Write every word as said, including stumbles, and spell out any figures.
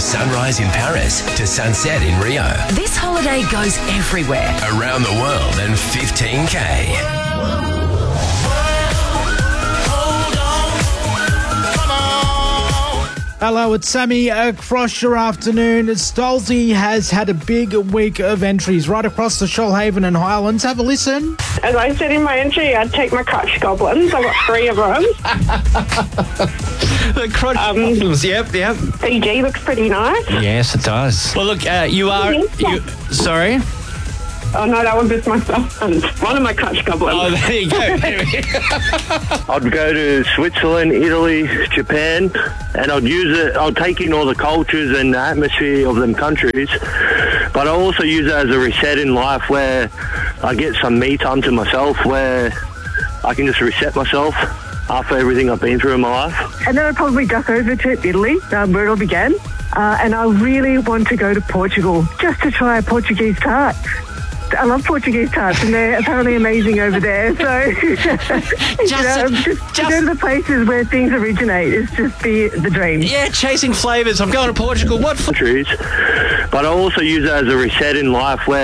sunrise in Paris to sunset in Rio. This holiday goes everywhere. Around the world and fifteen K. Hello, it's Sammy across your afternoon. Stolzy has had a big week of entries right across the Shoalhaven and Highlands. Have a listen. As I said in my entry, I'd take my crutch goblins. I've got three of them. The crutch Um, goblins, yep, yep. Fiji looks pretty nice. Yes, it does. Well, look, uh, you are... You, sorry? Oh, no, that was just my son. One of my crutch goblins. Oh, there you go. I'd go to Switzerland, Italy, Japan, and I'd use it, I'd take in all the cultures and the atmosphere of them countries, but I also use it as a reset in life where I get some me time to myself, where I can just reset myself after everything I've been through in my life. And then I'd probably duck over to Italy, um, where it all began, uh, and I really want to go to Portugal just to try a Portuguese tart. I love Portuguese tarts, and they're apparently amazing over there. So, you know, just, just to go to the places where things originate is just the the dream. Yeah, chasing flavours. I'm going to Portugal. What? Countries, but I also use it as a reset in life where